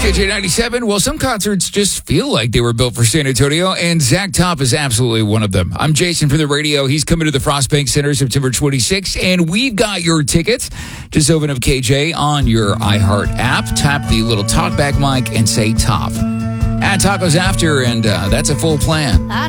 KJ97. Well, some concerts just feel like they were built for San Antonio, and Zach Top is absolutely one of them. I'm Jason from the radio. He's coming to the Frostbank Center September 26th, and we've got your tickets. Just open up KJ on your iHeart app, tap the little talkback mic, and say Top. Add tacos after, and that's a full plan.